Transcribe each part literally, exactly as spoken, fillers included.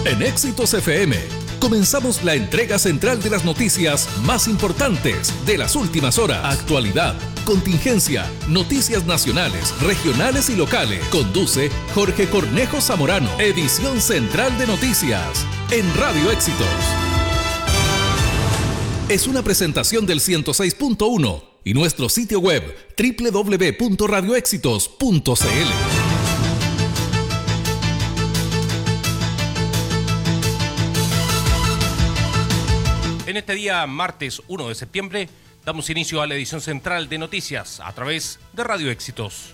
En Éxitos F M, comenzamos la entrega central de las noticias más importantes de las últimas horas. Actualidad, contingencia, noticias nacionales, regionales y locales. Conduce Jorge Cornejo Zamorano. Edición central de noticias en Radio Éxitos. Es una presentación del ciento seis punto uno y nuestro sitio web doble u doble u doble u punto radio éxitos punto c l. En este día, martes uno de septiembre, damos inicio a la edición central de noticias a través de Radio Éxitos.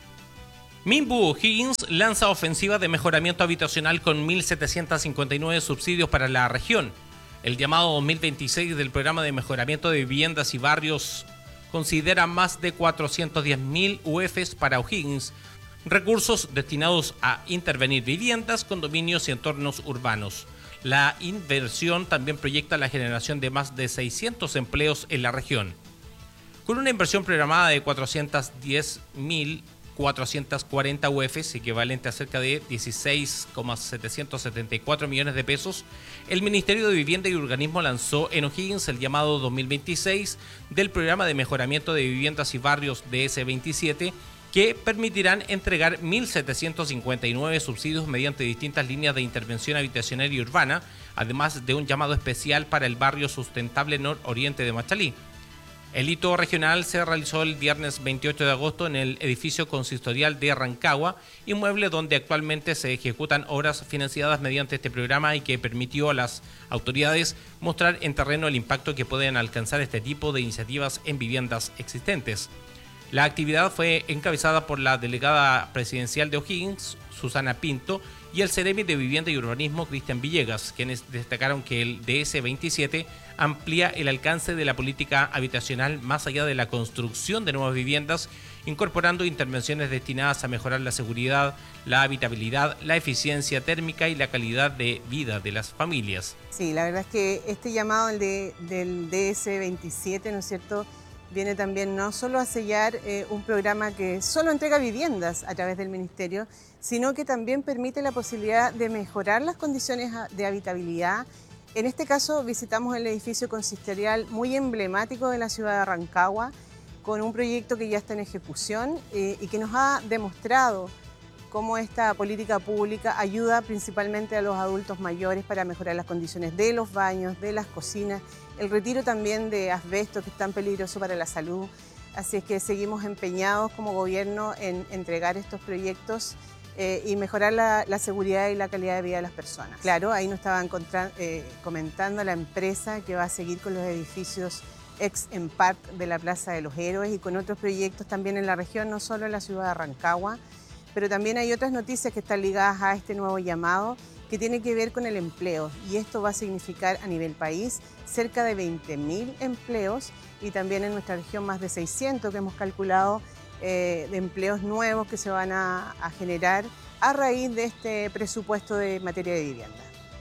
Minbu O'Higgins lanza ofensiva de mejoramiento habitacional con mil setecientos cincuenta y nueve subsidios para la región. El llamado dos mil veintiséis del Programa de Mejoramiento de Viviendas y Barrios considera más de cuatrocientos diez mil U Fs para O'Higgins, recursos destinados a intervenir viviendas, condominios y entornos urbanos. La inversión también proyecta la generación de más de seiscientos empleos en la región. Con una inversión programada de cuatrocientos diez mil cuatrocientos cuarenta U Fs, equivalente a cerca de dieciséis coma setecientos setenta y cuatro millones de pesos, el Ministerio de Vivienda y Urbanismo lanzó en O'Higgins el llamado dos mil veintiséis del Programa de Mejoramiento de Viviendas y Barrios D S veintisiete, que permitirán entregar mil setecientos cincuenta y nueve subsidios mediante distintas líneas de intervención habitacional y urbana, además de un llamado especial para el barrio sustentable nororiente de Machalí. El hito regional se realizó el viernes veintiocho de agosto en el edificio consistorial de Rancagua, inmueble donde actualmente se ejecutan obras financiadas mediante este programa y que permitió a las autoridades mostrar en terreno el impacto que pueden alcanzar este tipo de iniciativas en viviendas existentes. La actividad fue encabezada por la delegada presidencial de O'Higgins, Susana Pinto, y el Ceremi de Vivienda y Urbanismo, Cristian Villegas, quienes destacaron que el D S veintisiete amplía el alcance de la política habitacional más allá de la construcción de nuevas viviendas, incorporando intervenciones destinadas a mejorar la seguridad, la habitabilidad, la eficiencia térmica y la calidad de vida de las familias. Sí, la verdad es que este llamado el de, del D S veintisiete, ¿no es cierto?, viene también no solo a sellar eh, un programa que solo entrega viviendas a través del Ministerio, sino que también permite la posibilidad de mejorar las condiciones de habitabilidad. En este caso visitamos el edificio consistorial muy emblemático de la ciudad de Rancagua, con un proyecto que ya está en ejecución eh, y que nos ha demostrado cómo esta política pública ayuda principalmente a los adultos mayores para mejorar las condiciones de los baños, de las cocinas, el retiro también de asbesto que es tan peligroso para la salud. Así es que seguimos empeñados como gobierno en entregar estos proyectos eh, y mejorar la, la seguridad y la calidad de vida de las personas. Claro, ahí nos estaban eh, comentando la empresa que va a seguir con los edificios ex Empart de la Plaza de los Héroes y con otros proyectos también en la región, no solo en la ciudad de Rancagua, pero también hay otras noticias que están ligadas a este nuevo llamado que tiene que ver con el empleo, y esto va a significar a nivel país cerca de veinte mil empleos y también en nuestra región más de seiscientos que hemos calculado eh, de empleos nuevos que se van a, a generar a raíz de este presupuesto de materia de vivienda.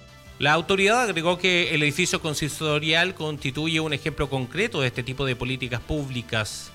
La autoridad agregó que el edificio consistorial constituye un ejemplo concreto de este tipo de políticas públicas.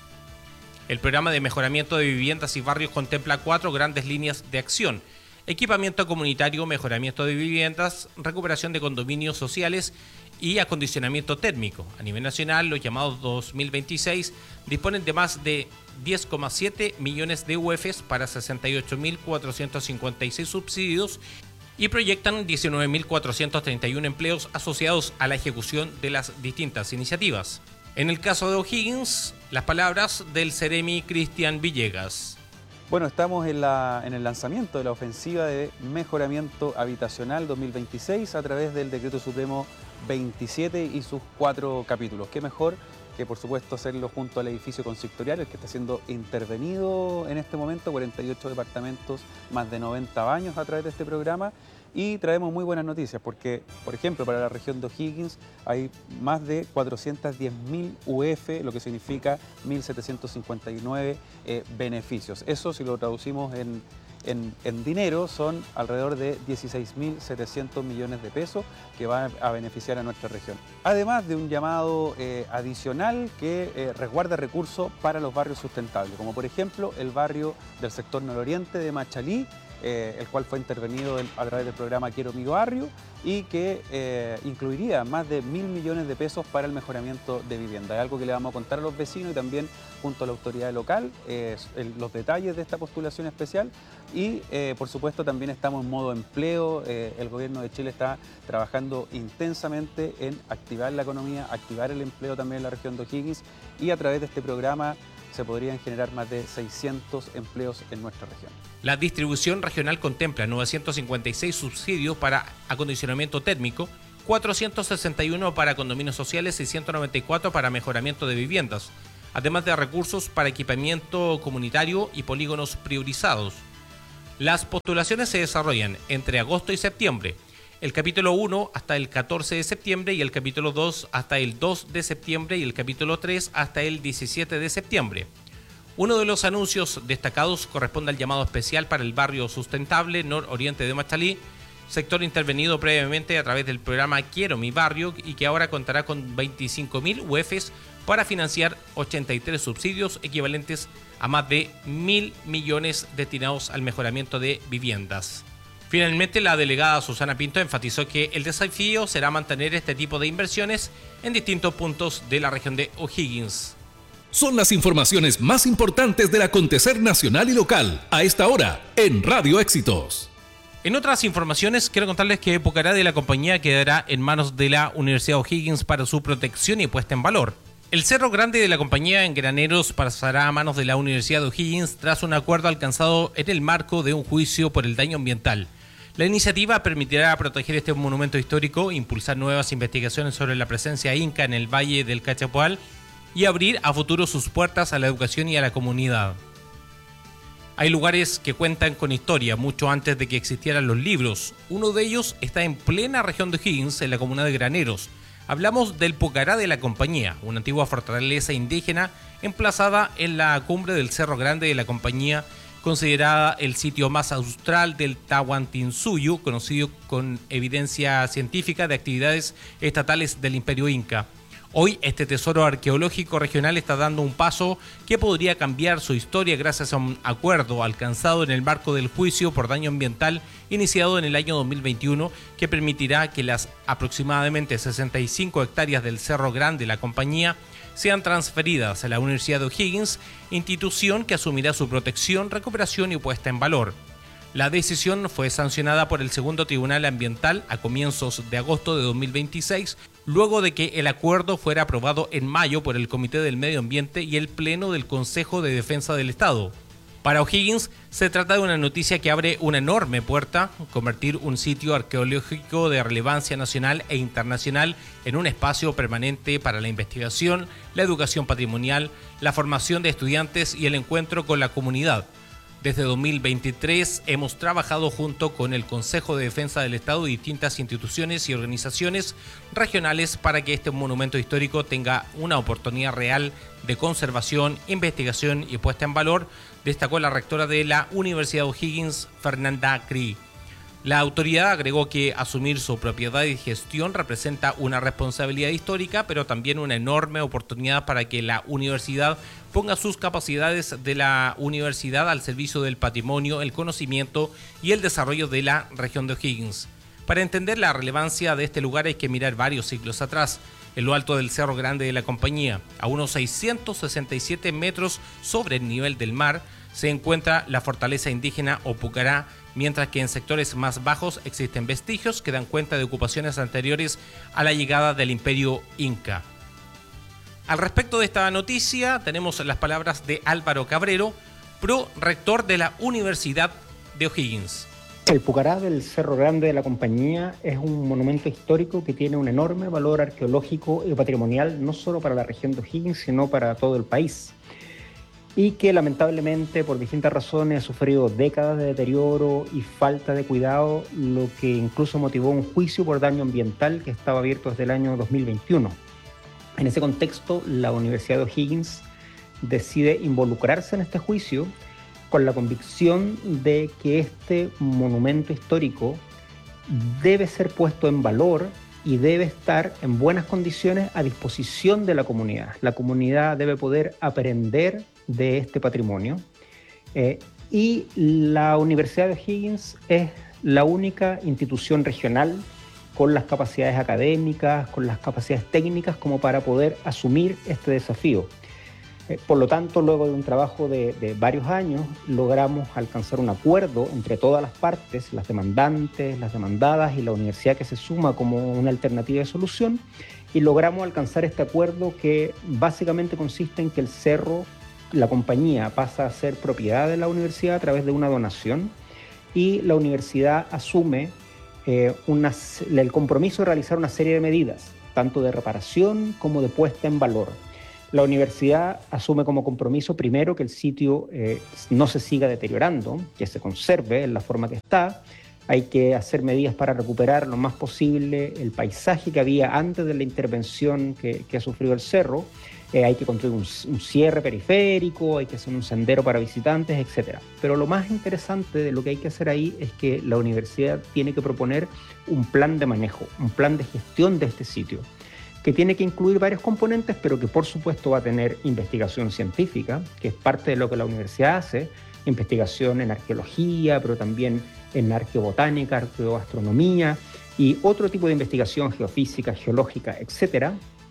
El programa de mejoramiento de viviendas y barrios contempla cuatro grandes líneas de acción: equipamiento comunitario, mejoramiento de viviendas, recuperación de condominios sociales y acondicionamiento térmico. A nivel nacional, los llamados dos mil veintiséis disponen de más de diez coma siete millones de U Fs para sesenta y ocho mil cuatrocientos cincuenta y seis subsidios y proyectan diecinueve mil cuatrocientos treinta y uno empleos asociados a la ejecución de las distintas iniciativas. En el caso de O'Higgins, las palabras del Ceremi Cristian Villegas. Bueno, estamos en, la, en el lanzamiento de la ofensiva de mejoramiento habitacional dos mil veintiséis a través del Decreto Supremo veintisiete y sus cuatro capítulos. Qué mejor que, por supuesto, hacerlo junto al edificio consistorial, el que está siendo intervenido en este momento, cuarenta y ocho departamentos, más de noventa baños a través de este programa. Y traemos muy buenas noticias porque, por ejemplo, para la región de O'Higgins hay más de cuatrocientos diez mil U F, lo que significa mil setecientos cincuenta y nueve eh, beneficios. Eso, si lo traducimos en, en, en dinero, son alrededor de dieciséis mil setecientos millones de pesos que van a beneficiar a nuestra región. Además de un llamado eh, adicional que eh, resguarda recursos para los barrios sustentables, como por ejemplo el barrio del sector nororiente de Machalí, eh, el cual fue intervenido a través del programa Quiero mi barrio y que eh, incluiría más de mil millones de pesos para el mejoramiento de vivienda. Es algo que le vamos a contar a los vecinos y también junto a la autoridad local eh, el, los detalles de esta postulación especial y eh, por supuesto también estamos en modo empleo. Eh, el gobierno de Chile está trabajando intensamente en activar la economía, activar el empleo también en la región de O'Higgins y a través de este programa se podrían generar más de seiscientos empleos en nuestra región. La distribución regional contempla novecientos cincuenta y seis subsidios para acondicionamiento térmico, cuatrocientos sesenta y uno para condominios sociales y ciento noventa y cuatro para mejoramiento de viviendas, además de recursos para equipamiento comunitario y polígonos priorizados. Las postulaciones se desarrollan entre agosto y septiembre. El capítulo uno hasta el catorce de septiembre y el capítulo dos hasta el dos de septiembre y el capítulo tres hasta el diecisiete de septiembre. Uno de los anuncios destacados corresponde al llamado especial para el barrio sustentable nororiente de Machalí, sector intervenido previamente a través del programa Quiero mi barrio y que ahora contará con veinticinco mil U Efes para financiar ochenta y tres subsidios equivalentes a más de mil millones destinados al mejoramiento de viviendas. Finalmente, la delegada Susana Pinto enfatizó que el desafío será mantener este tipo de inversiones en distintos puntos de la región de O'Higgins. Son las informaciones más importantes del acontecer nacional y local a esta hora en Radio Éxitos. En otras informaciones, quiero contarles que Pucará de la compañía quedará en manos de la Universidad O'Higgins para su protección y puesta en valor. El Cerro Grande de la compañía en Graneros pasará a manos de la Universidad de O'Higgins tras un acuerdo alcanzado en el marco de un juicio por el daño ambiental. La iniciativa permitirá proteger este monumento histórico, impulsar nuevas investigaciones sobre la presencia inca en el Valle del Cachapoal y abrir a futuro sus puertas a la educación y a la comunidad. Hay lugares que cuentan con historia mucho antes de que existieran los libros. Uno de ellos está en plena región de O'Higgins, en la comuna de Graneros. Hablamos del Pucará de la Compañía, una antigua fortaleza indígena emplazada en la cumbre del Cerro Grande de la Compañía, considerada el sitio más austral del Tahuantinsuyo, conocido con evidencia científica de actividades estatales del Imperio Inca. Hoy este tesoro arqueológico regional está dando un paso que podría cambiar su historia gracias a un acuerdo alcanzado en el marco del juicio por daño ambiental iniciado en el año dos mil veintiuno, que permitirá que las aproximadamente sesenta y cinco hectáreas del Cerro Grande de la Compañía sean transferidas a la Universidad de O'Higgins, institución que asumirá su protección, recuperación y puesta en valor. La decisión fue sancionada por el Segundo Tribunal Ambiental a comienzos de agosto de dos mil veintiséis, luego de que el acuerdo fuera aprobado en mayo por el Comité del Medio Ambiente y el Pleno del Consejo de Defensa del Estado. Para O'Higgins se trata de una noticia que abre una enorme puerta, convertir un sitio arqueológico de relevancia nacional e internacional en un espacio permanente para la investigación, la educación patrimonial, la formación de estudiantes y el encuentro con la comunidad. Desde dos mil veintitrés hemos trabajado junto con el Consejo de Defensa del Estado y distintas instituciones y organizaciones regionales para que este monumento histórico tenga una oportunidad real de conservación, investigación y puesta en valor, destacó la rectora de la Universidad de O'Higgins, Fernanda Cree. La autoridad agregó que asumir su propiedad y gestión representa una responsabilidad histórica, pero también una enorme oportunidad para que la universidad ponga sus capacidades de la universidad al servicio del patrimonio, el conocimiento y el desarrollo de la región de O'Higgins. Para entender la relevancia de este lugar hay que mirar varios siglos atrás. En lo alto del Cerro Grande de la Compañía, a unos seiscientos sesenta y siete metros sobre el nivel del mar, se encuentra la fortaleza indígena o Pucará, mientras que en sectores más bajos existen vestigios que dan cuenta de ocupaciones anteriores a la llegada del Imperio Inca. Al respecto de esta noticia, tenemos las palabras de Álvaro Cabrero, pro-rector de la Universidad de O'Higgins. El Pucará del Cerro Grande de la Compañía es un monumento histórico que tiene un enorme valor arqueológico y patrimonial, no solo para la región de O'Higgins, sino para todo el país. Y que lamentablemente por distintas razones ha sufrido décadas de deterioro y falta de cuidado, lo que incluso motivó un juicio por daño ambiental que estaba abierto desde el año dos mil veintiuno. En ese contexto, la Universidad de O'Higgins decide involucrarse en este juicio con la convicción de que este monumento histórico debe ser puesto en valor y debe estar en buenas condiciones a disposición de la comunidad. La comunidad debe poder aprender de este patrimonio, eh, y la Universidad de O'Higgins es la única institución regional con las capacidades académicas, con las capacidades técnicas como para poder asumir este desafío. Eh, por lo tanto, luego de un trabajo de, de varios años, logramos alcanzar un acuerdo entre todas las partes, las demandantes, las demandadas y la universidad que se suma como una alternativa de solución, y logramos alcanzar este acuerdo que básicamente consiste en que el cerro, la compañía, pasa a ser propiedad de la universidad a través de una donación, y la universidad asume eh, una, el compromiso de realizar una serie de medidas, tanto de reparación como de puesta en valor. La universidad asume como compromiso primero que el sitio eh, no se siga deteriorando, que se conserve en la forma que está. Hay que hacer medidas para recuperar lo más posible el paisaje que había antes de la intervención que, que ha sufrido el cerro. Eh, hay que construir un, un cierre periférico, hay que hacer un sendero para visitantes, etcétera. Pero lo más interesante de lo que hay que hacer ahí es que la universidad tiene que proponer un plan de manejo, un plan de gestión de este sitio, que tiene que incluir varios componentes, pero que por supuesto va a tener investigación científica, que es parte de lo que la universidad hace, investigación en arqueología, pero también en arqueobotánica, arqueoastronomía y otro tipo de investigación geofísica, geológica, etcétera.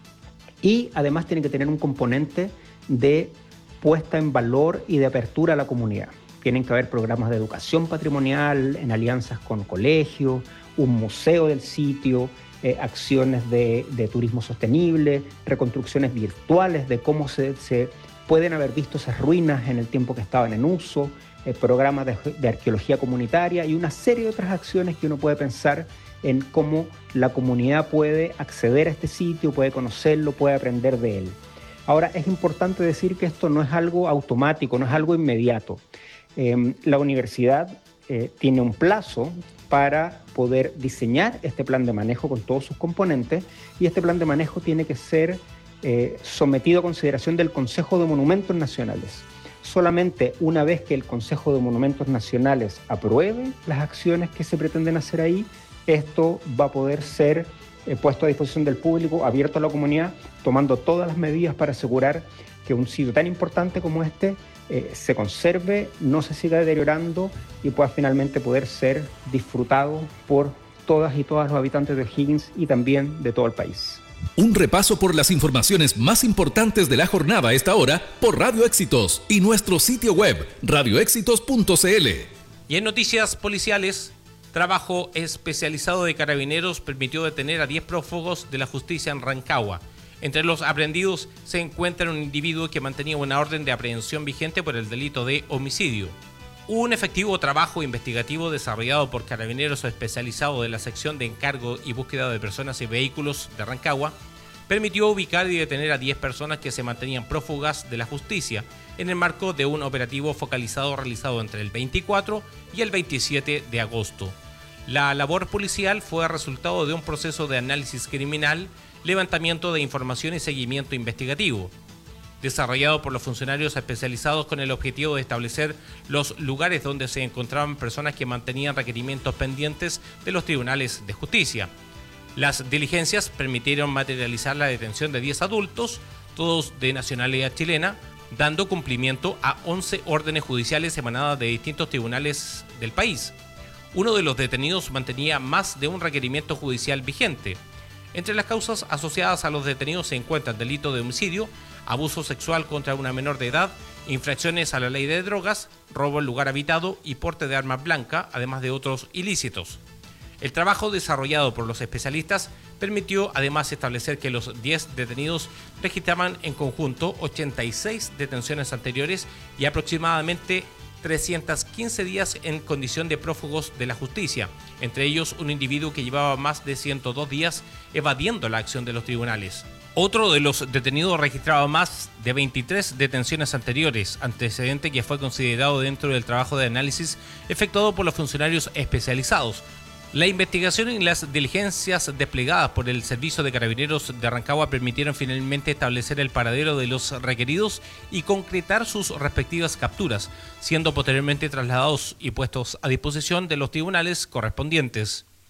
Y además tiene que tener un componente de puesta en valor y de apertura a la comunidad. Tienen que haber programas de educación patrimonial en alianzas con colegios, un museo del sitio, eh, acciones de, de turismo sostenible, reconstrucciones virtuales de cómo se, se pueden haber visto esas ruinas en el tiempo que estaban en uso, eh, programas de, de arqueología comunitaria y una serie de otras acciones que uno puede pensar en cómo la comunidad puede acceder a este sitio, puede conocerlo, puede aprender de él. Ahora, es importante decir que esto no es algo automático, no es algo inmediato. Eh, la universidad eh, tiene un plazo para poder diseñar este plan de manejo con todos sus componentes, y este plan de manejo tiene que ser eh, sometido a consideración del Consejo de Monumentos Nacionales. Solamente una vez que el Consejo de Monumentos Nacionales apruebe las acciones que se pretenden hacer ahí, esto va a poder ser eh, puesto a disposición del público, abierto a la comunidad, tomando todas las medidas para asegurar que un sitio tan importante como este eh, se conserve, no se siga deteriorando y pueda finalmente poder ser disfrutado por todas y todos los habitantes de O'Higgins y también de todo el país. Un repaso por las informaciones más importantes de la jornada a esta hora por Radio Éxitos y nuestro sitio web radio éxitos punto c l. Y en noticias policiales, trabajo especializado de carabineros permitió detener a diez prófugos de la justicia en Rancagua. Entre los aprehendidos se encuentra un individuo que mantenía una orden de aprehensión vigente por el delito de homicidio. Un efectivo trabajo investigativo desarrollado por carabineros especializados de la sección de encargo y búsqueda de personas y vehículos de Rancagua permitió ubicar y detener a diez personas que se mantenían prófugas de la justicia en el marco de un operativo focalizado realizado entre el veinticuatro y el veintisiete de agosto. La labor policial fue resultado de un proceso de análisis criminal, levantamiento de información y seguimiento investigativo, desarrollado por los funcionarios especializados con el objetivo de establecer los lugares donde se encontraban personas que mantenían requerimientos pendientes de los tribunales de justicia. Las diligencias permitieron materializar la detención de diez adultos, todos de nacionalidad chilena, dando cumplimiento a once órdenes judiciales emanadas de distintos tribunales del país. Uno de los detenidos mantenía más de un requerimiento judicial vigente. Entre las causas asociadas a los detenidos se encuentran delito de homicidio, abuso sexual contra una menor de edad, infracciones a la ley de drogas, robo en lugar habitado y porte de arma blanca, además de otros ilícitos. El trabajo desarrollado por los especialistas permitió además establecer que los diez detenidos registraban en conjunto ochenta y seis detenciones anteriores y aproximadamente trescientos quince días en condición de prófugos de la justicia, entre ellos un individuo que llevaba más de ciento dos días evadiendo la acción de los tribunales. Otro de los detenidos registraba más de veintitrés detenciones anteriores, antecedente que fue considerado dentro del trabajo de análisis efectuado por los funcionarios especializados. La investigación y las diligencias desplegadas por el Servicio de Carabineros de Rancagua permitieron finalmente establecer el paradero de los requeridos y concretar sus respectivas capturas, siendo posteriormente trasladados y puestos a disposición de los tribunales correspondientes.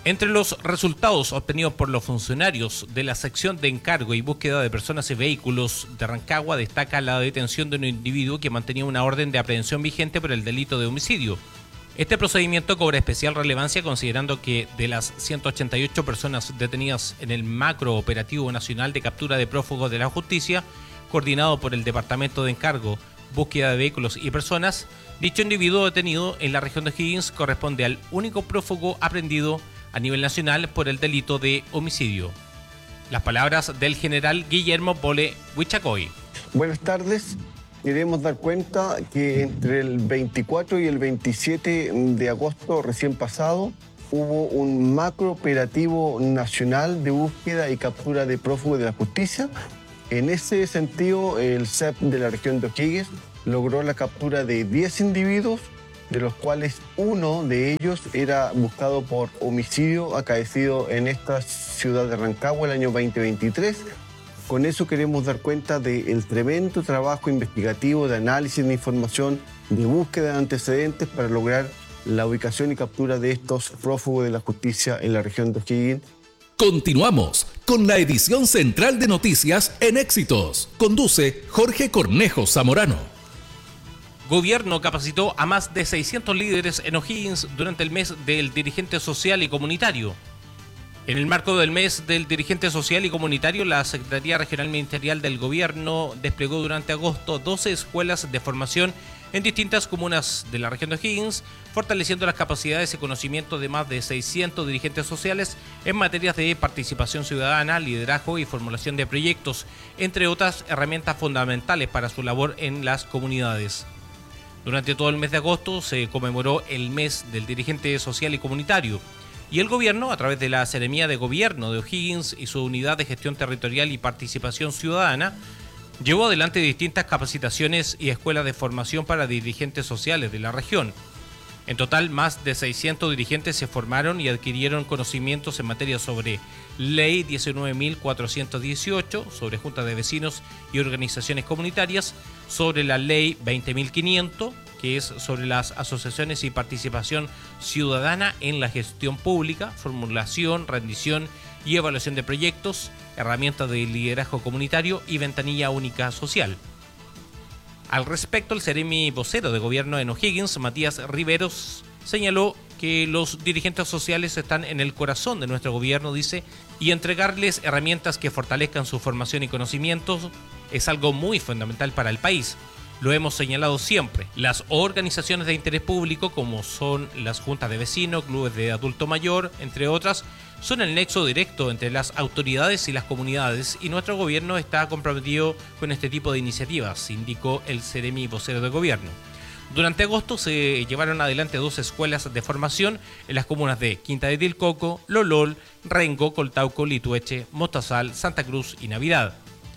Entre los resultados obtenidos por los funcionarios de la sección de encargo y búsqueda de personas y vehículos de Rancagua destaca la detención de un individuo que mantenía una orden de aprehensión vigente por el delito de homicidio. Este procedimiento cobra especial relevancia considerando que de las ciento ochenta y ocho personas detenidas en el macro operativo nacional de captura de prófugos de la justicia, coordinado por el Departamento de Encargo, Búsqueda de Vehículos y Personas, dicho individuo detenido en la región de O'Higgins corresponde al único prófugo aprehendido a nivel nacional por el delito de homicidio. Las palabras del general Guillermo Bole Huichacoy. Buenas tardes. Queremos dar cuenta que entre el veinticuatro y el veintisiete de agosto recién pasado hubo un macro operativo nacional de búsqueda y captura de prófugos de la justicia. En ese sentido, el C E P de la región de O'Higgins logró la captura de diez individuos, de los cuales uno de ellos era buscado por homicidio acaecido en esta ciudad de Rancagua el año veinte veintitrés. Con eso queremos dar cuenta del tremendo trabajo investigativo de análisis de información, de búsqueda de antecedentes para lograr la ubicación y captura de estos prófugos de la justicia en la región de O'Higgins. Continuamos con la edición central de noticias en Éxitos. Conduce Jorge Cornejo Zamorano. Gobierno capacitó a más de seiscientos líderes en O'Higgins durante el mes del dirigente social y comunitario. En el marco del mes del dirigente social y comunitario, la Secretaría Regional Ministerial del Gobierno desplegó durante agosto doce escuelas de formación en distintas comunas de la región de O'Higgins, fortaleciendo las capacidades y conocimientos de más de seiscientos dirigentes sociales en materias de participación ciudadana, liderazgo y formulación de proyectos, entre otras herramientas fundamentales para su labor en las comunidades. Durante todo el mes de agosto se conmemoró el mes del dirigente social y comunitario y el gobierno, a través de la Seremía de Gobierno de O'Higgins y su Unidad de Gestión Territorial y Participación Ciudadana, llevó adelante distintas capacitaciones y escuelas de formación para dirigentes sociales de la región. En total, más de seiscientos dirigentes se formaron y adquirieron conocimientos en materia sobre Ley diecinueve mil cuatrocientos dieciocho, sobre juntas de vecinos y organizaciones comunitarias, sobre la Ley veinte mil quinientos, que es sobre las asociaciones y participación ciudadana en la gestión pública, formulación, rendición y evaluación de proyectos, herramientas de liderazgo comunitario y ventanilla única social. Al respecto, el seremi vocero de gobierno en O'Higgins, Matías Riveros, señaló que los dirigentes sociales están en el corazón de nuestro gobierno, dice, y entregarles herramientas que fortalezcan su formación y conocimientos es algo muy fundamental para el país. Lo hemos señalado siempre. Las organizaciones de interés público, como son las juntas de vecinos, clubes de adulto mayor, entre otras, son el nexo directo entre las autoridades y las comunidades, y nuestro gobierno está comprometido con este tipo de iniciativas, indicó el seremi vocero de gobierno. Durante agosto se llevaron adelante dos escuelas de formación en las comunas de Quinta de Tilcoco, Lolol, Rengo, Coltauco, Litueche, Mostazal, Santa Cruz y Navidad.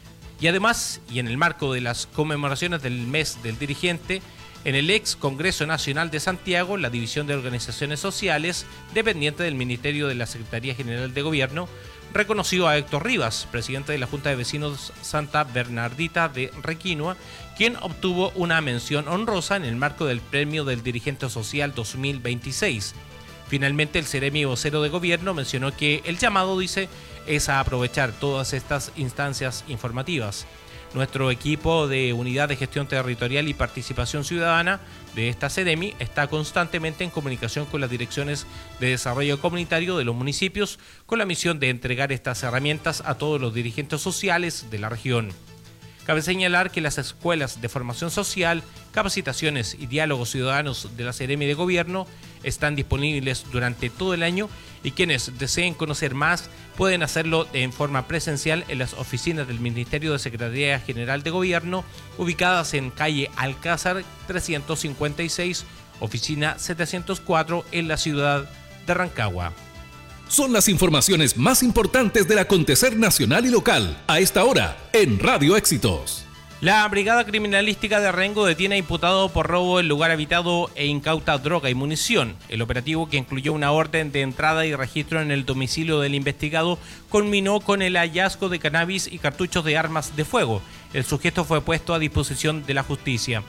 Y además, y en el marco de las conmemoraciones del mes del dirigente, en el ex Congreso Nacional de Santiago, la División de Organizaciones Sociales, dependiente del Ministerio de la Secretaría General de Gobierno, reconoció a Héctor Rivas, presidente de la Junta de Vecinos Santa Bernardita de Requinoa, quien obtuvo una mención honrosa en el marco del Premio del Dirigente Social dos mil veintiséis. Finalmente, el seremi vocero de gobierno mencionó que el llamado, dice, es a aprovechar todas estas instancias informativas. Nuestro equipo de Unidad de Gestión Territorial y Participación Ciudadana de esta seremi está constantemente en comunicación con las direcciones de desarrollo comunitario de los municipios con la misión de entregar estas herramientas a todos los dirigentes sociales de la región. Cabe señalar que las escuelas de formación social, capacitaciones y diálogos ciudadanos de la seremi de Gobierno están disponibles durante todo el año y quienes deseen conocer más pueden hacerlo en forma presencial en las oficinas del Ministerio de Secretaría General de Gobierno, ubicadas en calle Alcázar trescientos cincuenta y seis, oficina setecientos cuatro, en la ciudad de Rancagua. Son las informaciones más importantes del acontecer nacional y local a esta hora en Radio Éxitos. La Brigada Criminalística de Rengo detiene a imputado por robo en lugar habitado e incauta droga y munición. El operativo, que incluyó una orden de entrada y registro en el domicilio del investigado, culminó con el hallazgo de cannabis y cartuchos de armas de fuego. El sujeto fue puesto a disposición de la justicia.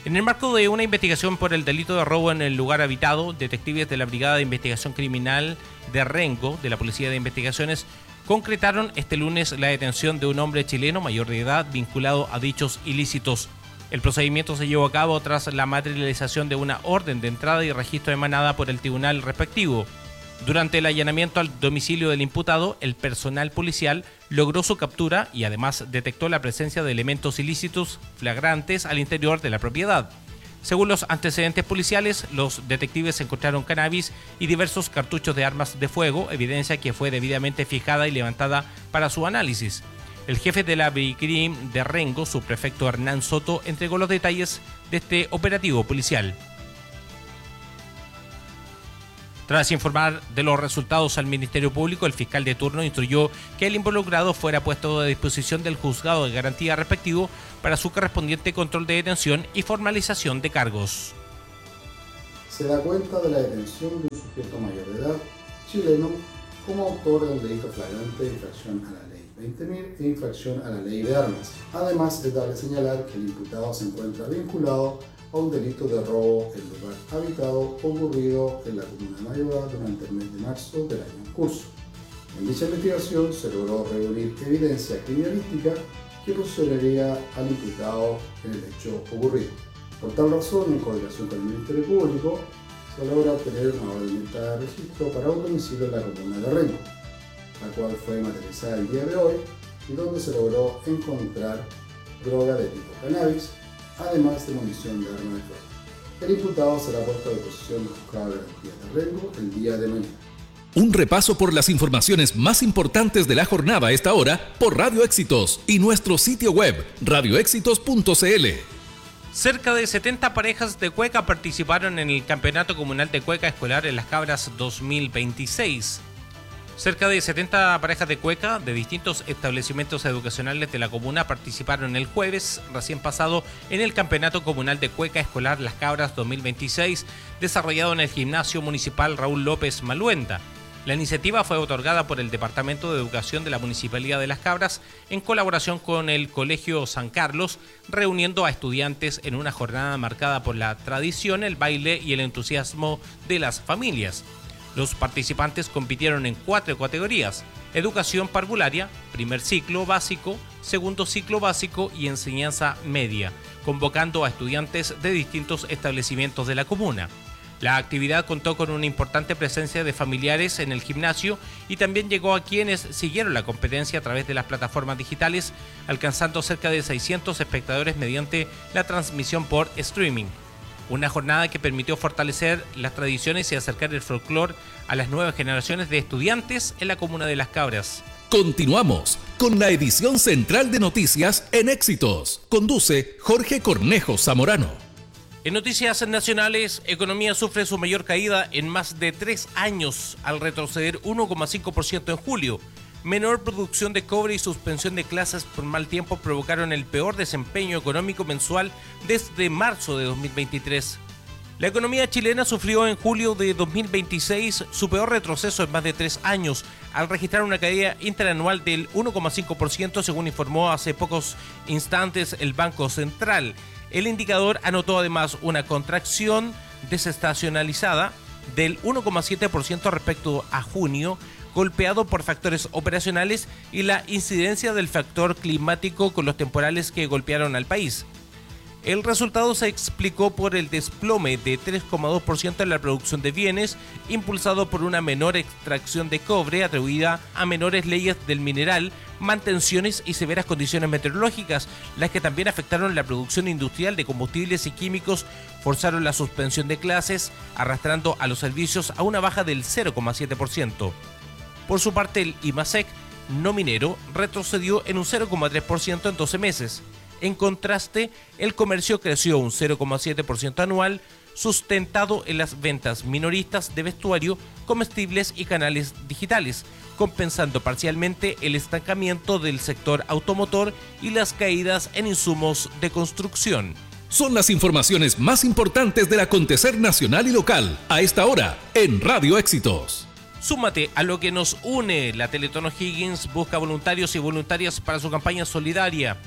En el marco de una investigación por el delito de robo en el lugar habitado, detectives de la Brigada de Investigación Criminal de Rengo, de la Policía de Investigaciones, concretaron este lunes la detención de un hombre chileno mayor de edad vinculado a dichos ilícitos. El procedimiento se llevó a cabo tras la materialización de una orden de entrada y registro emanada por el tribunal respectivo. Durante el allanamiento al domicilio del imputado, el personal policial logró su captura y además detectó la presencia de elementos ilícitos flagrantes al interior de la propiedad. Según los antecedentes policiales, los detectives encontraron cannabis y diversos cartuchos de armas de fuego, evidencia que fue debidamente fijada y levantada para su análisis. El jefe de la Brigrim de Rengo, subprefecto Hernán Soto, entregó los detalles de este operativo policial. Tras informar de los resultados al Ministerio Público, el fiscal de turno instruyó que el involucrado fuera puesto a disposición del juzgado de garantía respectivo para su correspondiente control de detención y formalización de cargos. Se da cuenta de la detención de un sujeto mayor de edad, chileno, como autor de un delito flagrante de infracción a la ley veinte mil e infracción a la ley de armas. Además, es dable señalar que el imputado se encuentra vinculado a un delito de robo en lugar habitado ocurrido en la comuna de Mayoda durante el mes de marzo del año en curso. En dicha investigación se logró reunir evidencia criminalística que posicionaría al imputado en el hecho ocurrido. Por tal razón, en coordinación con el Ministerio Público, se logra obtener una orden de registro para un domicilio en la comuna de Rengo, la cual fue materializada el día de hoy y donde se logró encontrar droga de tipo cannabis, además de munición de arma de fuego. El imputado será puesto a disposición del juzgado de garantía de Rengo el día de mañana. Un repaso por las informaciones más importantes de la jornada a esta hora por Radio Éxitos y nuestro sitio web radio éxitos punto c l. Cerca de setenta parejas de cueca participaron en el Campeonato Comunal de Cueca Escolar en Las Cabras dos mil veintiséis. Cerca de setenta parejas de cueca de distintos establecimientos educacionales de la comuna participaron el jueves recién pasado en el Campeonato Comunal de Cueca Escolar Las Cabras dos mil veintiséis, desarrollado en el Gimnasio Municipal Raúl López Maluenda. La iniciativa fue otorgada por el Departamento de Educación de la Municipalidad de Las Cabras en colaboración con el Colegio San Carlos, reuniendo a estudiantes en una jornada marcada por la tradición, el baile y el entusiasmo de las familias. Los participantes compitieron en cuatro categorías: educación parvularia, primer ciclo básico, segundo ciclo básico y enseñanza media, convocando a estudiantes de distintos establecimientos de la comuna. La actividad contó con una importante presencia de familiares en el gimnasio y también llegó a quienes siguieron la competencia a través de las plataformas digitales, alcanzando cerca de seiscientos espectadores mediante la transmisión por streaming. Una jornada que permitió fortalecer las tradiciones y acercar el folclore a las nuevas generaciones de estudiantes en la comuna de Las Cabras. Continuamos con la edición central de noticias en Éxitos. Conduce Jorge Cornejo Zamorano. En noticias nacionales, economía sufre su mayor caída en más de tres años al retroceder uno coma cinco por ciento en julio. Menor producción de cobre y suspensión de clases por mal tiempo provocaron el peor desempeño económico mensual desde marzo de dos mil veintitrés. La economía chilena sufrió en julio de dos mil veintiséis su peor retroceso en más de tres años, al registrar una caída interanual del uno coma cinco por ciento, según informó hace pocos instantes el Banco Central. El indicador anotó además una contracción desestacionalizada del uno coma siete por ciento respecto a junio, golpeado por factores operacionales y la incidencia del factor climático con los temporales que golpearon al país. El resultado se explicó por el desplome de tres coma dos por ciento en la producción de bienes, impulsado por una menor extracción de cobre atribuida a menores leyes del mineral, mantenciones y severas condiciones meteorológicas, las que también afectaron la producción industrial de combustibles y químicos, forzaron la suspensión de clases, arrastrando a los servicios a una baja del cero coma siete por ciento. Por su parte, el IMASEC no minero retrocedió en un cero coma tres por ciento en doce meses. En contraste, el comercio creció un cero coma siete por ciento anual, sustentado en las ventas minoristas de vestuario, comestibles y canales digitales, compensando parcialmente el estancamiento del sector automotor y las caídas en insumos de construcción. Son las informaciones más importantes del acontecer nacional y local a esta hora en Radio Éxitos. Súmate a lo que nos une. La Teletón O'Higgins busca voluntarios y voluntarias para su campaña solidaria.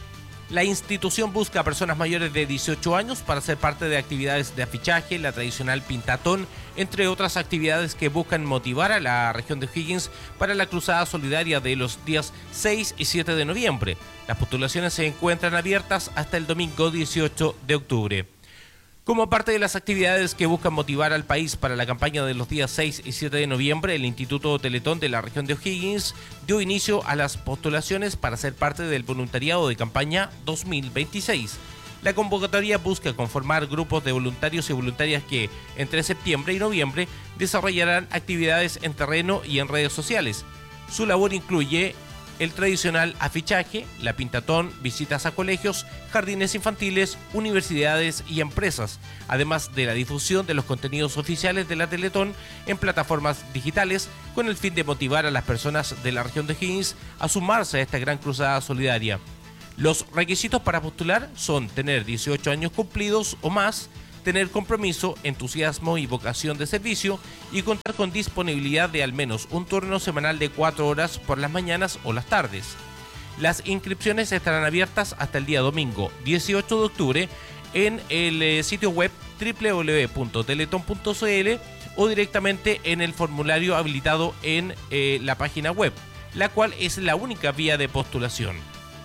La institución busca a personas mayores de dieciocho años para ser parte de actividades de afichaje, la tradicional pintatón, entre otras actividades que buscan motivar a la región de O'Higgins para la cruzada solidaria de los días seis y siete de noviembre. Las postulaciones se encuentran abiertas hasta el domingo dieciocho de octubre. Como parte de las actividades que buscan motivar al país para la campaña de los días seis y siete de noviembre, el Instituto Teletón de la región de O'Higgins dio inicio a las postulaciones para ser parte del voluntariado de campaña dos mil veintiséis. La convocatoria busca conformar grupos de voluntarios y voluntarias que, entre septiembre y noviembre, desarrollarán actividades en terreno y en redes sociales. Su labor incluye el tradicional afichaje, la pintatón, visitas a colegios, jardines infantiles, universidades y empresas, además de la difusión de los contenidos oficiales de la Teletón en plataformas digitales, con el fin de motivar a las personas de la región de O'Higgins a sumarse a esta gran cruzada solidaria. Los requisitos para postular son tener dieciocho años cumplidos o más, tener compromiso, entusiasmo y vocación de servicio y contar con disponibilidad de al menos un turno semanal de cuatro horas por las mañanas o las tardes. Las inscripciones estarán abiertas hasta el día domingo dieciocho de octubre en el eh, sitio web doble u doble u doble u punto teleton punto c l o directamente en el formulario habilitado en eh, la página web, la cual es la única vía de postulación.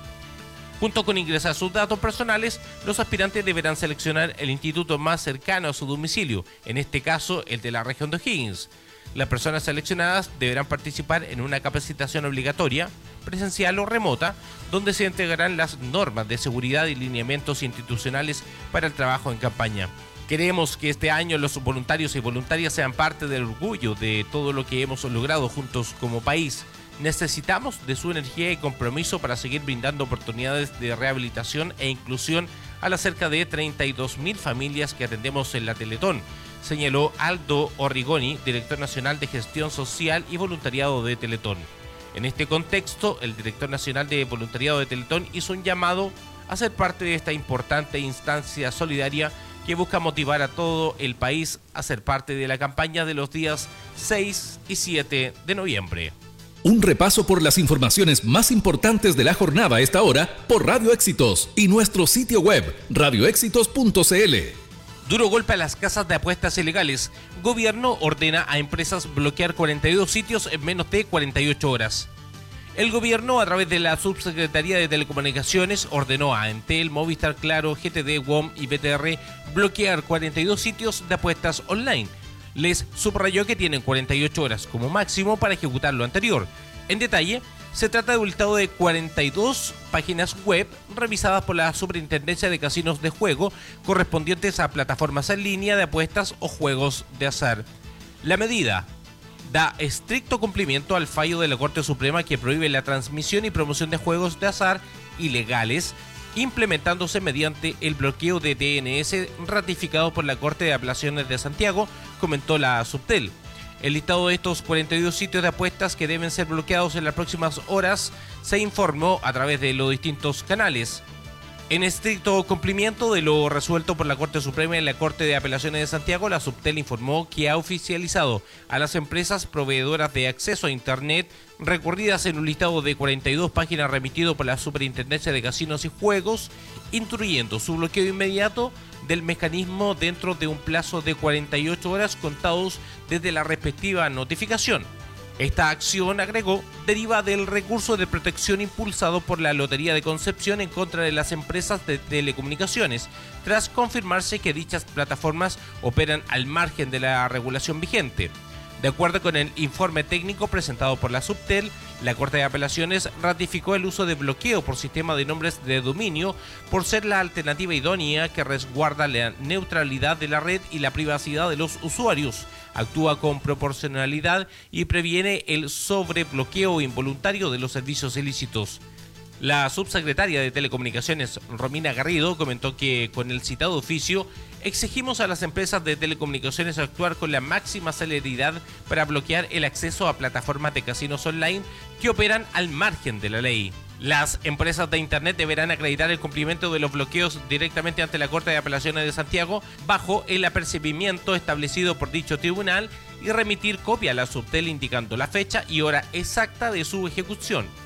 Junto con ingresar sus datos personales, los aspirantes deberán seleccionar el instituto más cercano a su domicilio, en este caso el de la región de O'Higgins. Las personas seleccionadas deberán participar en una capacitación obligatoria, presencial o remota, donde se entregarán las normas de seguridad y lineamientos institucionales para el trabajo en campaña. Queremos que este año los voluntarios y voluntarias sean parte del orgullo de todo lo que hemos logrado juntos como país. Necesitamos de su energía y compromiso para seguir brindando oportunidades de rehabilitación e inclusión a las cerca de treinta y dos mil familias que atendemos en la Teletón, señaló Aldo Orrigoni, director nacional de Gestión Social y Voluntariado de Teletón. En este contexto, el director nacional de Voluntariado de Teletón hizo un llamado a ser parte de esta importante instancia solidaria que busca motivar a todo el país a ser parte de la campaña de los días seis y siete de noviembre. Un repaso por las informaciones más importantes de la jornada a esta hora por Radio Éxitos y nuestro sitio web radio éxitos punto c l. Duro golpe a las casas de apuestas ilegales. Gobierno ordena a empresas bloquear cuarenta y dos sitios en menos de cuarenta y ocho horas. El gobierno, a través de la Subsecretaría de Telecomunicaciones, ordenó a Entel, Movistar, Claro, G T D, W O M y B T R bloquear cuarenta y dos sitios de apuestas online. Les subrayó que tienen cuarenta y ocho horas como máximo para ejecutar lo anterior. En detalle, se trata de un listado de cuarenta y dos páginas web revisadas por la Superintendencia de Casinos de Juego correspondientes a plataformas en línea de apuestas o juegos de azar. La medida da estricto cumplimiento al fallo de la Corte Suprema que prohíbe la transmisión y promoción de juegos de azar ilegales, implementándose mediante el bloqueo de D N S ratificado por la Corte de Apelaciones de Santiago, comentó la Subtel. El listado de estos cuarenta y dos sitios de apuestas que deben ser bloqueados en las próximas horas se informó a través de los distintos canales. En estricto cumplimiento de lo resuelto por la Corte Suprema y la Corte de Apelaciones de Santiago, la Subtel informó que ha oficializado a las empresas proveedoras de acceso a Internet recurridas en un listado de cuarenta y dos páginas remitido por la Superintendencia de Casinos y Juegos, instruyendo su bloqueo inmediato del mecanismo dentro de un plazo de cuarenta y ocho horas contados desde la respectiva notificación. Esta acción, agregó, deriva del recurso de protección impulsado por la Lotería de Concepción en contra de las empresas de telecomunicaciones, tras confirmarse que dichas plataformas operan al margen de la regulación vigente. De acuerdo con el informe técnico presentado por la Subtel, la Corte de Apelaciones ratificó el uso de bloqueo por sistema de nombres de dominio por ser la alternativa idónea que resguarda la neutralidad de la red y la privacidad de los usuarios, actúa con proporcionalidad y previene el sobrebloqueo involuntario de los servicios ilícitos. La subsecretaria de Telecomunicaciones, Romina Garrido, comentó que con el citado oficio exigimos a las empresas de telecomunicaciones actuar con la máxima celeridad para bloquear el acceso a plataformas de casinos online que operan al margen de la ley. Las empresas de Internet deberán acreditar el cumplimiento de los bloqueos directamente ante la Corte de Apelaciones de Santiago bajo el apercibimiento establecido por dicho tribunal y remitir copia a la Subtel indicando la fecha y hora exacta de su ejecución.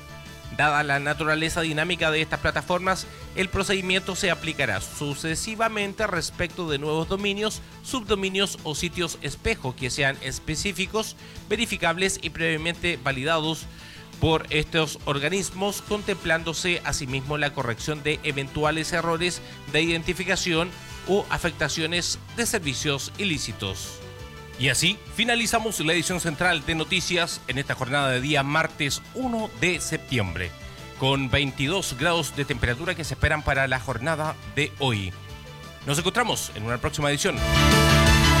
Dada la naturaleza dinámica de estas plataformas, el procedimiento se aplicará sucesivamente respecto de nuevos dominios, subdominios o sitios espejo que sean específicos, verificables y previamente validados por estos organismos, contemplándose asimismo la corrección de eventuales errores de identificación o afectaciones de servicios ilícitos. Y así finalizamos la edición central de noticias en esta jornada de día martes uno de septiembre, con veintidós grados de temperatura que se esperan para la jornada de hoy. Nos encontramos en una próxima edición.